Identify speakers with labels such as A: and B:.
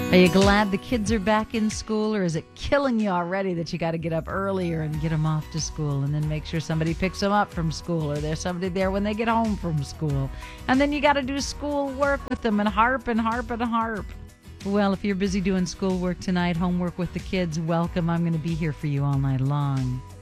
A: Are you glad the kids are back in school, or is it killing you already that you got to get up earlier and get them off to school and then make sure somebody picks them up from school, or there's somebody there when they get home from school? And then you got to do school work with them and harp and harp and harp. Well, if you're busy doing schoolwork tonight, homework with the kids, welcome. I'm going to be here for you all night long.